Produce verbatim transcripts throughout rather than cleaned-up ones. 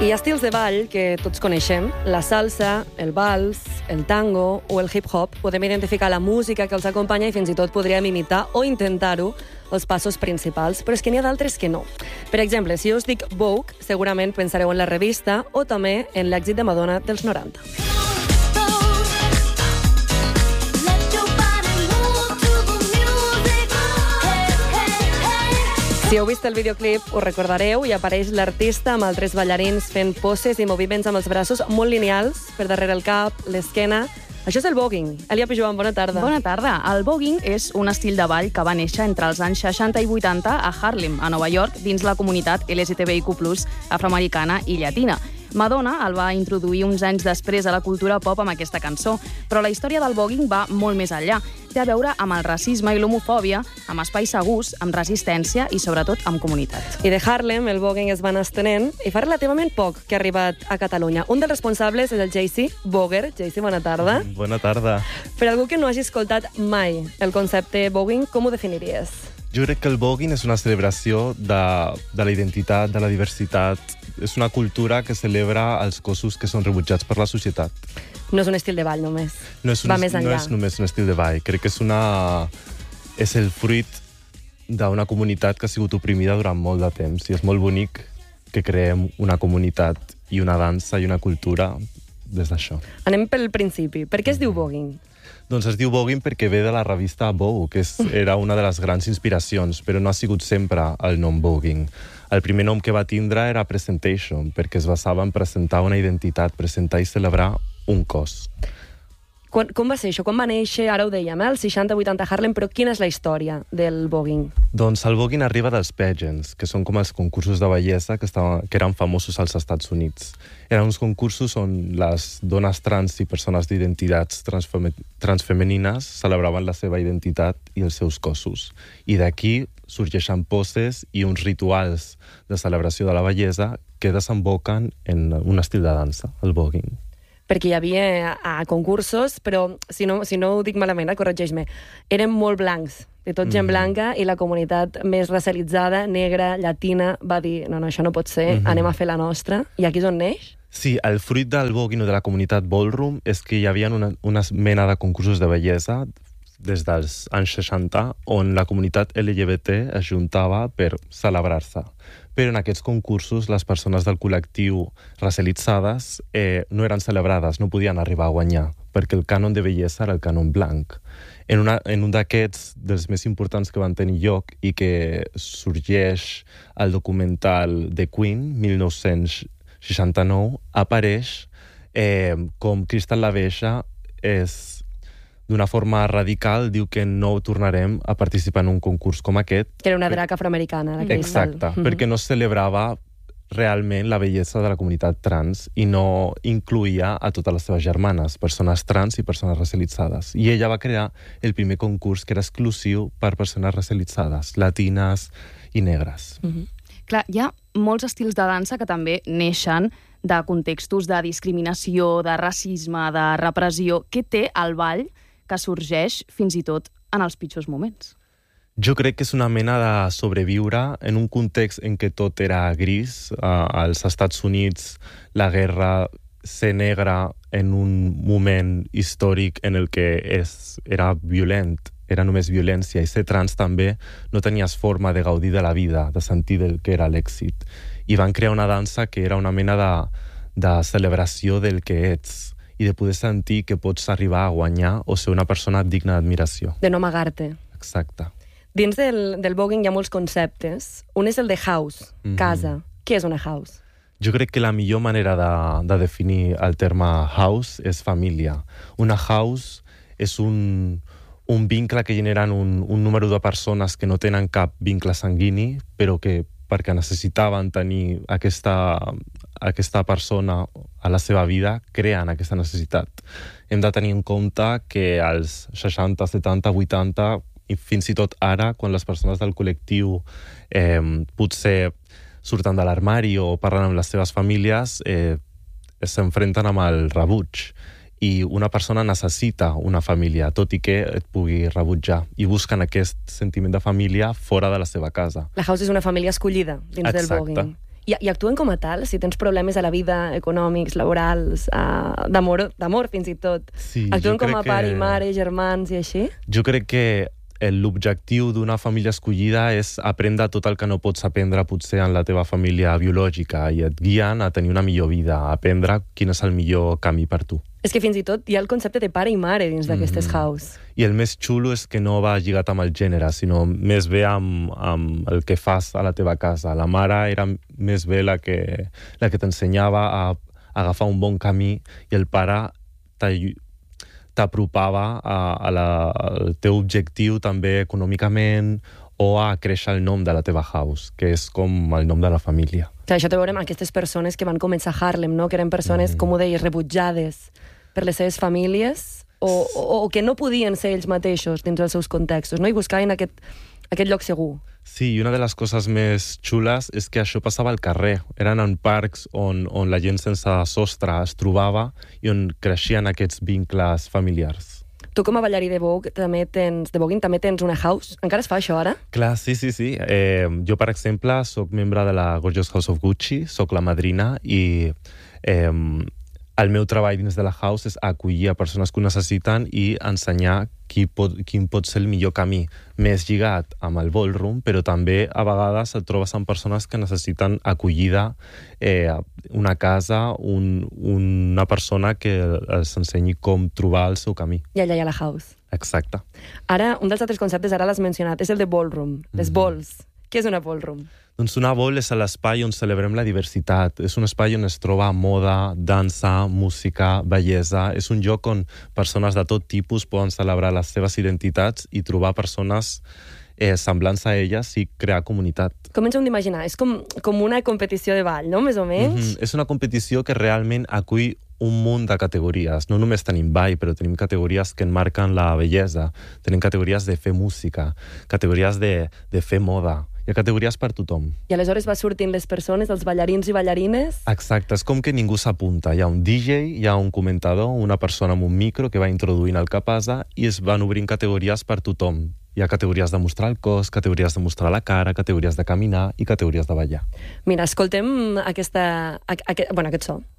Hi ha estils de ball que tots coneixem. La salsa, el vals, el tango o el hip-hop. Podem identificar la música que els acompanya i fins i tot podríem imitar o intentar-ho els passos principals, però és que n'hi ha d'altres que no. Per exemple, si jo us dic Vogue, segurament pensareu en la revista o també en l'èxit de Madonna dels noranta. Si heu vist el videoclip, ho recordareu, i apareix l'artista amb altres ballarins fent poses i moviments amb els braços molt lineals per darrere el cap, l'esquena. Això és el voguing. Elia Pijuan, bona tarda. Bona tarda. El voguing és un estil de ball que va néixer entre els anys seixanta i vuitanta a Harlem, a Nova York, dins la comunitat L G T B I Q plus, afroamericana i llatina. Madonna el va introduir uns anys després a la cultura pop amb aquesta cançó, però la història del voguing va molt més enllà. Té a veure amb el racisme i l'homofòbia, amb espais segurs, amb resistència i, sobretot, amb comunitat. I de Harlem, el voguing es va anar estenent i fa relativament poc que ha arribat a Catalunya. Un dels responsables és el J C Boger. J C, bona tarda. Bona tarda. Per algú que no hagi escoltat mai el concepte voguing, com ho definiries? Jo crec que el voguing és una celebració de, de la identitat, de la diversitat. És una cultura que celebra els cossos que són rebutjats per la societat. No és un estil de ball, només. No és un, Va més enllà. No és només un estil de ball. Crec que és, una, és el fruit d'una comunitat que ha sigut oprimida durant molt de temps. I és molt bonic que creem una comunitat i una dansa i una cultura des d'això. Anem pel principi. Per què es diu voguing? Doncs es diu voguing perquè ve de la revista Vogue, que és, era una de les grans inspiracions, però no ha sigut sempre el nom voguing. El primer nom que va tindre era presentation, perquè es basava en presentar una identitat, presentar i celebrar un cos. Quan, com va ser això? Com va néixer? Ara ho dèiem, eh? El seixanta vuitanta Harlem, però quina és la història del voguing? Doncs el voguing arriba dels pageants, que són com els concursos de bellesa que, estaven, que eren famosos als Estats Units. Eren uns concursos on les dones trans i persones d'identitats transfem transfemenines celebraven la seva identitat i els seus cossos. I d'aquí sorgeixen poses i uns rituals de celebració de la bellesa que desemboquen en un estil de dansa, el voguing. Perquè hi havia a concursos, però si no, si no ho dic malament, eh, corregeix-me, eren molt blancs, de tot gent mm-hmm. blanca, i la comunitat més racialitzada, negra, llatina, va dir, no, no, això no pot ser, mm-hmm. anem a fer la nostra. I aquí és on neix? Sí, el fruit del voguing o de la comunitat ballroom és que hi havia una, una mena de concursos de bellesa des dels anys seixanta, on la comunitat L G B T es juntava per celebrar-se. Però en aquests concursos les persones del col·lectiu racialitzades eh, no eren celebrades, no podien arribar a guanyar, perquè el cànon de bellesa era el cànon blanc. En, una, en un d'aquests, dels més importants que van tenir lloc i que sorgeix al documental The Queen, mil nou-cents seixanta-nou, apareix eh, com Crystal Laveja és d'una forma radical, diu que no tornarem a participar en un concurs com aquest. Que era una drac afroamericana. La Exacte, mm-hmm. perquè no celebrava realment la bellesa de la comunitat trans i no incluïa a totes les seves germanes, persones trans i persones racialitzades. I ella va crear el primer concurs que era exclusiu per persones racialitzades, latines i negres. Mm-hmm. Clar, hi ha molts estils de dansa que també neixen de contextos de discriminació, de racisme, de repressió. Què té el ball que sorgeix fins i tot en els pitjors moments? Jo crec que és una mena de sobreviure en un context en què tot era gris. Uh, als Estats Units, la guerra, ser negre en un moment històric en el que és, era violent, era només violència, i ser trans també no tenies forma de gaudir de la vida, de sentir del que era l'èxit. I van crear una dansa que era una mena de, de celebració del que ets, i de poder sentir que pots arribar a guanyar o ser una persona digna d'admiració. De no amagar-te. Exacte. Dins del, del voguing hi ha molts conceptes. Un és el de house, mm-hmm. casa. Què és una house? Jo crec que la millor manera de, de definir el terme house és família. Una house és un, un vincle que generen un, un número de persones que no tenen cap vincle sanguini, però que perquè necessitaven tenir aquesta, aquesta persona a la seva vida, creen aquesta necessitat. Hem de tenir en compte que als seixanta, setanta, vuitanta, i fins i tot ara, quan les persones del col·lectiu eh, potser surten de l'armari o parlen amb les seves famílies, eh, s'enfrenten amb el rebuig. I una persona necessita una família, tot i que et pugui rebutjar. I busquen aquest sentiment de família fora de la seva casa. La house és una família escollida dins Exacte. del voguing. I, I actuen com a tal? Si tens problemes a la vida, econòmics, laborals, uh, d'amor, d'amor fins i tot. Sí, actuen jo com a crec pare que- i mare, germans i així? Jo crec que l'objectiu d'una família escollida és aprendre tot el que no pots aprendre potser en la teva família biològica i et guien a tenir una millor vida, a aprendre quin és el millor camí per tu. És que fins i tot hi ha el concepte de pare i mare dins d'aquestes Mhm. house. I el més xulo és que no va lligat amb el gènere, sinó més bé amb, amb el que fas a la teva casa. La mare era més bé la que, la que t'ensenyava a agafar un bon camí i el pare t'ayu- t'apropava a, a la, al teu objectiu també econòmicament o a créixer el nom de la teva house, que és com el nom de la família. Clar, això té a veure amb aquestes persones que van començar a Harlem, no? Que eren persones, Mhm. com ho deies, rebutjades per les seves famílies o, o, o que no podien ser ells mateixos dins dels seus contextos, no? I buscaven aquest, aquest lloc segur. Sí, i una de les coses més xules és que això passava al carrer. Eren en parcs on, on la gent sense sostre es trobava i on creixien aquests vincles familiars. Tu com a ballarí de Vogue també tens, de voguing també tens una house. Encara es fa això ara? Clar, sí, sí, sí. Eh, jo, per exemple, sóc membre de la Gorgeous House of Gucci, sóc la madrina i eh, el meu treball dins de la house és acollir a persones que ho necessiten i ensenyar qui pot, quin pot ser el millor camí, més lligat amb el ballroom, però també a vegades et trobes amb persones que necessiten acollida, eh, una casa, un, una persona que els ensenyi com trobar el seu camí. I allà hi ha la house. Exacte. Ara, un dels altres conceptes, ara l'has mencionat, és el de ballroom, les Mhm. balls. Què és una ballroom? Doncs una ball és l'espai on celebrem la diversitat. És un espai on es troba moda, dansa, música, bellesa. És un lloc on persones de tot tipus poden celebrar les seves identitats i trobar persones eh, semblants a elles i crear comunitat. Com ens hem d'imaginar? És com, com una competició de ball, no? Més o menys? Mm-hmm. És una competició que realment acull un munt de categories. No només tenim ball, però tenim categories que enmarquen la bellesa. Tenim categories de fer música, categories de, de fer moda. Hi ha categories per tothom. I aleshores va sortint les persones, els ballarins i ballarines. Exacte, és com que ningú s'apunta. Hi ha un D J, hi ha un comentador, una persona amb un micro que va introduint el que passa i es van obrint categories per tothom. Hi ha categories de mostrar el cos, categories de mostrar la cara, categories de caminar i categories de ballar. Mira, escoltem aquesta, aqu aquest, bueno, aquest so.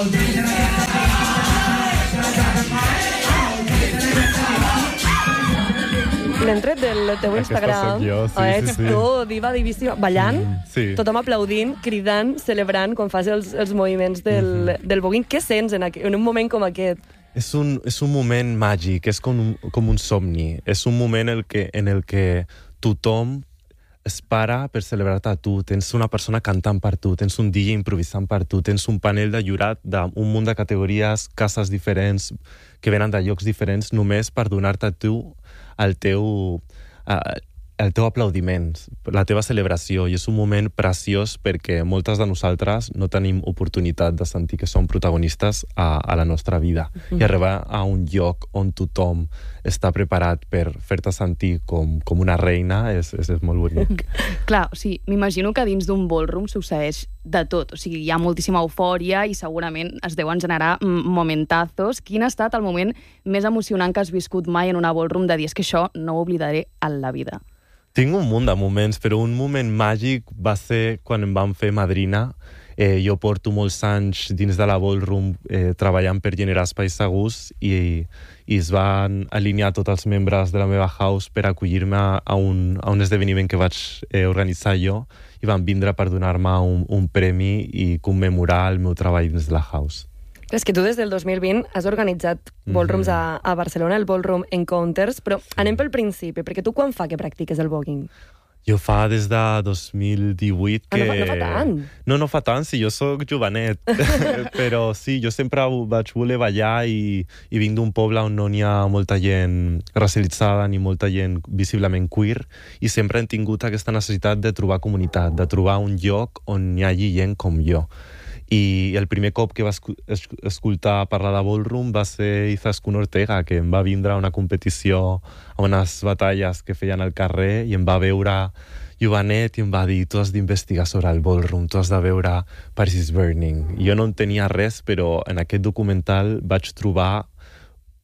L'hem tret del teu Aquesta Instagram. sóc jo, sí, Ah, ets sí, sí. tu, diva divíssima, ballant, Mm, sí. tothom aplaudint, cridant, celebrant quan fas els, els moviments del, Mm-hmm. del voguing. Què sents en, aqu en un moment com aquest? És un, és un moment màgic, és com un, com un somni. És un moment en el que, en el que tothom es para per celebrar-te a tu. Tens una persona cantant per tu, tens un D J improvisant per tu, tens un panel de jurat d'un munt de categories, cases diferents, que venen de llocs diferents, només per donar-te a tu el teu, eh, el teu aplaudiment, la teva celebració. I és un moment preciós perquè moltes de nosaltres no tenim oportunitat de sentir que som protagonistes a, a la nostra vida. I arribar a un lloc on tothom està preparat per fer-te sentir com, com una reina és, és, és molt bonic. Clar, o sigui, m'imagino que dins d'un ballroom succeeix de tot. O sigui, hi ha moltíssima eufòria i segurament es deuen generar mm, momentazos. Quin ha estat el moment més emocionant que has viscut mai en una ballroom de dir, és que això no ho oblidaré en la vida? Tinc un munt de moments, però un moment màgic va ser quan em van fer madrina. Eh, jo porto molts anys dins de la ballroom eh, treballant per generar espais segurs i, i es van alinear tots els membres de la meva house per acollir-me a, un, a un esdeveniment que vaig eh, organitzar jo i van vindre per donar-me un, un premi i commemorar el meu treball dins de la house. És que tu des del dos mil vint has organitzat ballrooms a, a Barcelona, el Ballroom Encounters, però anem pel principi, perquè tu quan fa que practiques el voguing? Jo fa des de dos mil divuit Ah, que... no fa- no fa tant. No, no fa tant, sí, jo sóc jovenet. Però sí, jo sempre vaig voler ballar i, i vinc d'un poble on no n'hi ha molta gent racialitzada ni molta gent visiblement queer i sempre hem tingut aquesta necessitat de trobar comunitat, de trobar un lloc on hi hagi gent com jo. I el primer cop que va escu- es- escoltar parlar de ballroom va ser Izaskun Ortega, que em va vindre a una competició, a unes batalles que feien al carrer i em va veure jovenet i em va dir, tu has d'investigar sobre el ballroom, tu has de veure Paris is Burning. I jo no en tenia res, però en aquest documental vaig trobar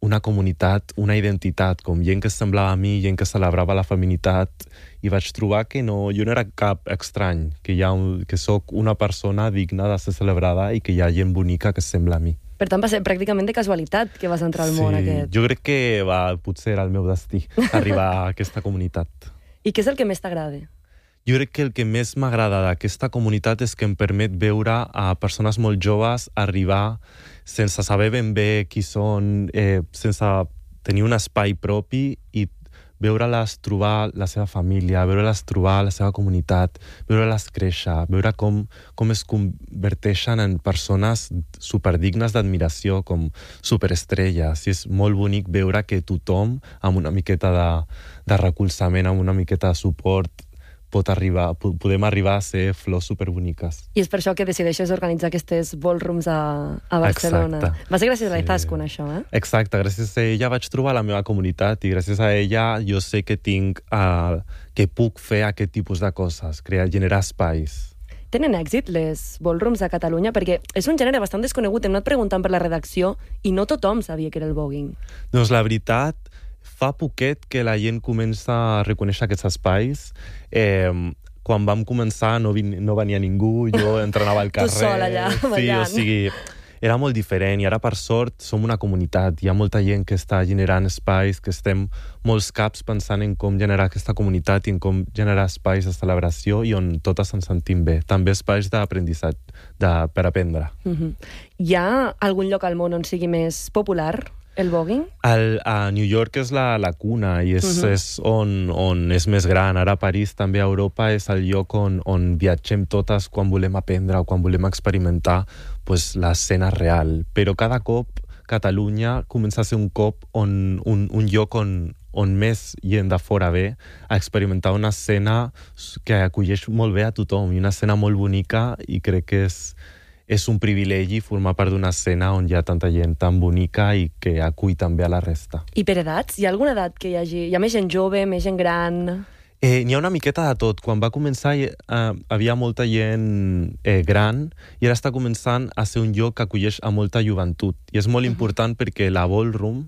una comunitat, una identitat, com gent que semblava a mi, gent que celebrava la feminitat, i vaig trobar que no, jo no era cap estrany, que, hi ha un, que sóc una persona digna de ser celebrada i que hi ha gent bonica que sembla a mi. Per tant, va ser pràcticament de casualitat que vas entrar al sí, món aquest. Jo crec que va, potser era el meu destí, arribar a aquesta comunitat. I què és el que més t'agrada? Jo crec que el que més m'agrada d'aquesta comunitat és que em permet veure a persones molt joves arribar sense saber ben bé qui són, eh, sense tenir un espai propi i veure-les trobar la seva família, veure-les trobar la seva comunitat, veure-les créixer, veure com, com es converteixen en persones superdignes d'admiració, com superestrelles. I és molt bonic veure que tothom, amb una miqueta de, de recolzament, amb una miqueta de suport, pot arribar, podem arribar a ser flors superboniques. I és per això que decideixes organitzar aquestes ballrooms a, a Barcelona. Exacte. Va ser gràcies a Sí. l'Izaskun, això, eh? Exacte, gràcies a ella vaig trobar la meva comunitat i gràcies a ella jo sé que tinc, uh, que puc fer aquest tipus de coses, crear, generar espais. Tenen èxit les ballrooms a Catalunya? Perquè és un gènere bastant desconegut. Hem anat preguntant per la redacció i no tothom sabia que era el voguing. Doncs la veritat, fa poquet que la gent comença a reconèixer aquests espais. Eh, quan vam començar no, vin, no venia ningú, jo entrenava al carrer. Tu sol allà, ballant. Sí, o sigui, era molt diferent i ara, per sort, som una comunitat. Hi ha molta gent que està generant espais, que estem molts caps pensant en com generar aquesta comunitat i en com generar espais de celebració i on totes ens sentim bé. També espais d'aprenditzatge, de, per aprendre. Uh-huh. Hi ha algun lloc al món on sigui més popular el voguing? El, a New York és la, la cuna i és, uh-huh. és on, on és més gran. Ara a París, també a Europa, és el lloc on, on viatgem totes quan volem aprendre o quan volem experimentar pues, l'escena real. Però cada cop Catalunya comença a ser un cop on, un, un lloc on, on més gent de fora ve a experimentar una escena que acolleix molt bé a tothom i una escena molt bonica i crec que és és un privilegi formar part d'una escena on hi ha tanta gent tan bonica i que acull també a la resta. I per edats? Hi ha alguna edat que hi hagi? Hi ha més gent jove, més gent gran? Eh, n'hi ha una miqueta de tot. Quan va començar eh, havia molta gent eh, gran i ara està començant a ser un lloc que acolleix a molta joventut. I és molt important perquè la ballroom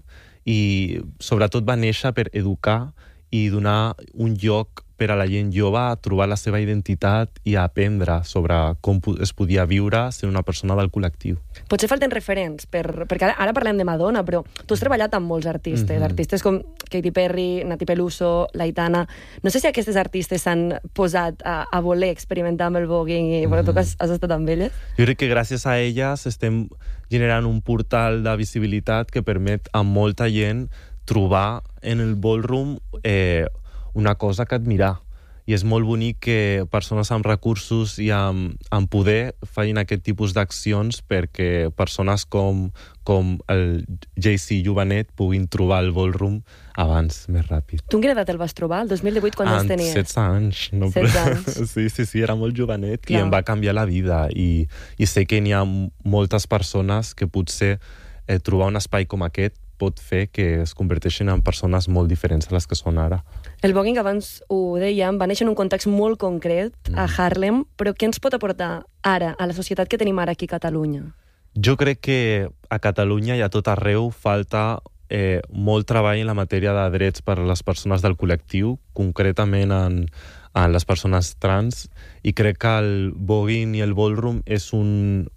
i sobretot va néixer per educar i donar un lloc per a la gent jove a trobar la seva identitat i a aprendre sobre com es podia viure sent una persona del col·lectiu. Potser falten referents, per, perquè ara, ara parlem de Madonna, però tu has treballat amb molts artistes, mm-hmm. artistes com Katy Perry, Nati Peluso, l'Aitana. No sé si aquestes artistes s'han posat a, a voler experimentar amb el voguing i mm-hmm. bueno, tu que has, has estat amb elles. Jo crec que gràcies a elles estem generant un portal de visibilitat que permet a molta gent trobar en el ballroom eh, una cosa que admirar. I és molt bonic que persones amb recursos i amb, amb poder facin aquest tipus d'accions perquè persones com, com el J C Jovenet puguin trobar el ballroom abans, més ràpid. Tu en quina edat el vas trobar? El dos mil divuit, quan ah, els tenies? setze anys. No? setze anys. Sí, sí, sí, era molt jovenet Clar. I em va canviar la vida. I, i sé que n'hi ha moltes persones que potser eh, trobar un espai com aquest pot fer que es converteixin en persones molt diferents a les que són ara. El voguing, abans ho dèiem, va néixer en un context molt concret a Harlem, però què ens pot aportar ara, a la societat que tenim ara aquí a Catalunya? Jo crec que a Catalunya i a tot arreu falta eh, molt treball en la matèria de drets per a les persones del col·lectiu, concretament en, en les persones trans, i crec que el voguing i el ballroom és un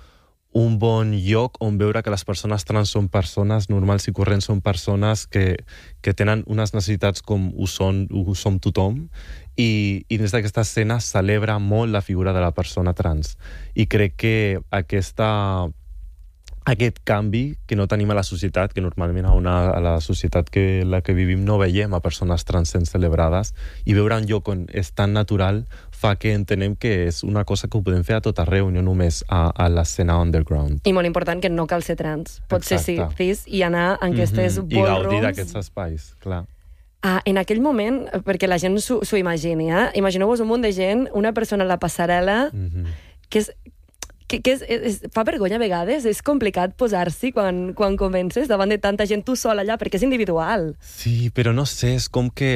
un bon lloc on veure que les persones trans són persones normals i corrents, són persones que, que tenen unes necessitats com ho, són, ho som tothom i, i dins d'aquesta escena celebra molt la figura de la persona trans. I crec que aquesta, aquest canvi que no tenim a la societat, que normalment a, una, a la societat que la que vivim no veiem a persones trans sent celebrades, i veure un lloc on és tan natural fa que entenem que és una cosa que ho podem fer a tot arreu, no només a, a l'escena underground. I molt important que no cal ser trans. Pot ser sí, cis i anar en aquestes mm-hmm. ballrooms. I gaudir d'aquests espais, clar. Ah, en aquell moment, perquè la gent s'ho imagini, eh? Imagineu-vos un munt de gent, una persona a la passarel·la, mm-hmm. que és... Que, que és, és, fa vergonya a vegades, és complicat posar-s'hi quan, quan comences davant de tanta gent tu sol allà, perquè és individual. Sí, però no sé, és com que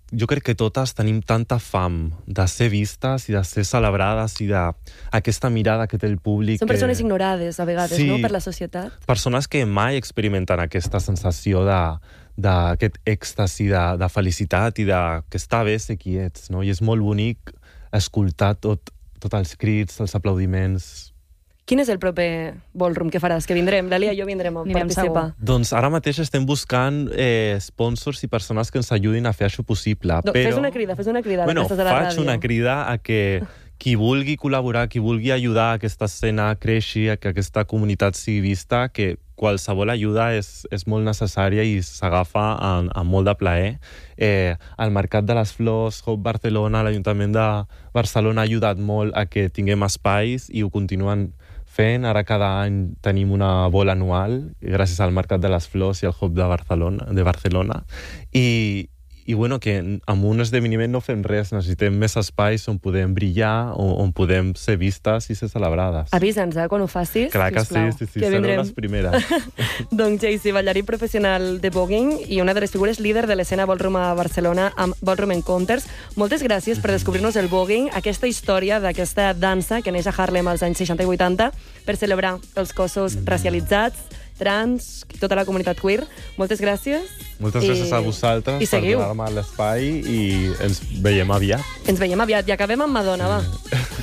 jo crec que totes tenim tanta fam de ser vistes i de ser celebrades i d'aquesta mirada que té el públic. Són que... persones ignorades, a vegades, sí, no?, per la societat. Persones que mai experimenten aquesta sensació de d'aquest èxtasi de, de felicitat i de que està bé ser qui ets, no? I és molt bonic escoltar tot, tot els crits, els aplaudiments. Quin és el proper ballroom que faràs? Que vindrem, l'Elia i jo vindrem a Anirem participar. segur. Doncs ara mateix estem buscant eh, sponsors i persones que ens ajudin a fer això possible. No, però... Fes una crida, fes una crida. Bueno, d'aquestes de la faig ràdio. una crida a que qui vulgui col·laborar, qui vulgui ajudar a aquesta escena a creixi, a que aquesta comunitat sigui vista, que qualsevol ajuda és, és molt necessària i s'agafa amb, amb molt de plaer. Eh, el Mercat de les Flors, Hope Barcelona, l'Ajuntament de Barcelona ha ajudat molt a que tinguem espais i ho continuen fent. Ara cada any tenim una bola anual gràcies al Mercat de les Flors i al Hope de Barcelona, de Barcelona. I, i bueno, que amb un esdeveniment no fem res, necessitem més espais on podem brillar, on, on podem ser vistes i ser celebrades. Avisa'ns, eh, quan ho facis. Clar que sí, sisplau, sí, sí, que sereu vindrem. les primeres. Doncs Jaycee, ballarí professional de voguing i una de les figures líder de l'escena ballroom a Barcelona amb Ballroom Encounters. Moltes gràcies per descobrir-nos el voguing, aquesta història d'aquesta dansa que neix a Harlem als anys seixanta i vuitanta per celebrar els cossos racialitzats, trans, tota la comunitat queer. Moltes gràcies. Moltes I... gràcies a vosaltres I per seguiu. donar-me l'espai i ens veiem aviat. Ens veiem aviat i acabem amb Madonna, va.